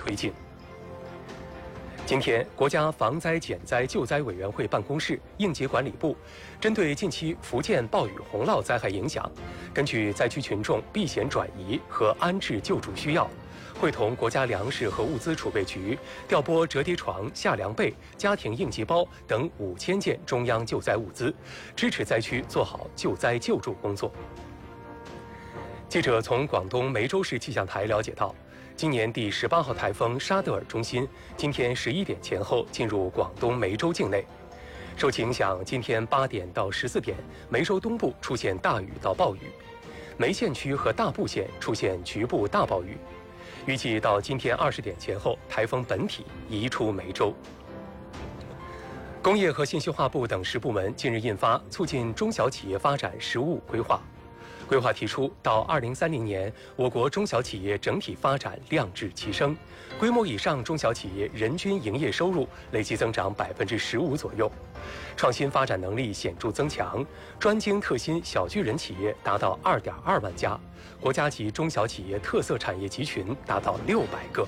推进。今天，国家防灾减灾救灾委员会办公室、应急管理部针对近期福建暴雨洪涝灾害影响，根据灾区群众避险转移和安置救助需要，会同国家粮食和物资储备局调拨折叠床、夏凉被、家庭应急包等5000件中央救灾物资，支持灾区做好救灾救助工作。记者从广东梅州市气象台了解到，今年第18号台风沙德尔中心今天11点前后进入广东梅州境内。受其影响，今天8点到14点，梅州东部出现大雨到暴雨，梅县区和大埔县出现局部大暴雨。预计到今天20点前后，台风本体移出梅州。工业和信息化部等10部门近日印发促进中小企业发展15规划。规划提出，到2030年，我国中小企业整体发展量质齐升，规模以上中小企业人均营业收入累计增长15%左右，创新发展能力显著增强，专精特新小巨人企业达到2.2万家，国家级中小企业特色产业集群达到600个。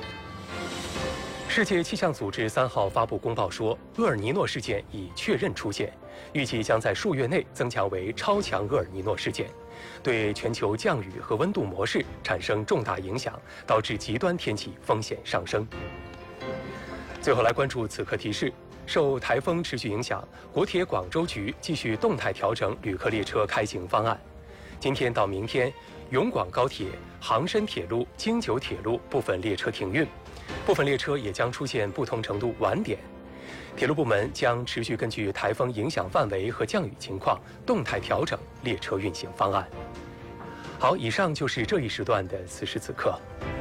世界气象组织3号发布公报说，厄尔尼诺事件已确认出现，预计将在数月内增强为超强厄尔尼诺事件，对全球降雨和温度模式产生重大影响，导致极端天气风险上升。最后来关注此刻提示：受台风持续影响，国铁广州局继续动态调整旅客列车开行方案。今天到明天，永广高铁、杭深铁路、京九铁路部分列车停运。部分列车也将出现不同程度晚点，铁路部门将持续根据台风影响范围和降雨情况，动态调整列车运行方案。好，以上就是这一时段的此时此刻。